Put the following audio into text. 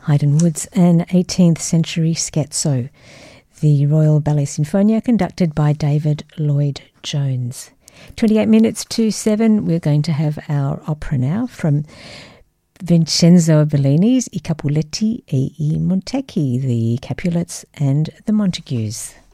Haydn Woods, an 18th century scherzo. The Royal Ballet Sinfonia, conducted by David Lloyd-Jones. 28 minutes to 7, we're going to have our opera now from Vincenzo Bellini's I Capuletti e I Montecchi, the Capulets and the Montagues.